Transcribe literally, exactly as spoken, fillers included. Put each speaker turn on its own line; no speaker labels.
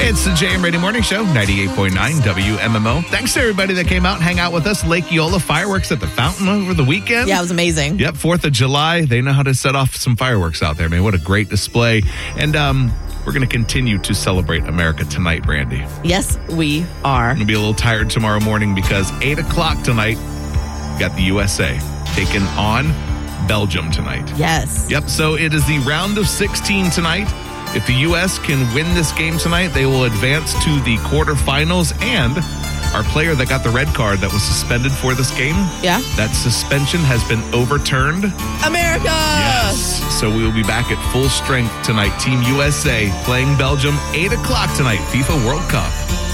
It's the J M Radio Morning Show, ninety-eight point nine W M M O. Thanks to everybody that came out and hang out with us. Lake Eola fireworks at the fountain over the weekend.
Yeah, it was amazing.
Yep, fourth of July. They know how to set off some fireworks out there, man. What a great display. And um, we're going to continue to celebrate America tonight, Brandy.
Yes, we are.
I'm going to be a little tired tomorrow morning because eight o'clock tonight, we got the U S A taking on Belgium tonight.
Yes.
Yep, so it is the round of sixteen tonight. If the U S can win this game tonight, they will advance to the quarterfinals. And our player that got the red card that was suspended for this game,
Yeah.
that suspension has been overturned.
America!
Yes. So we will be back at full strength tonight. Team U S A playing Belgium, eight o'clock tonight, FIFA World Cup.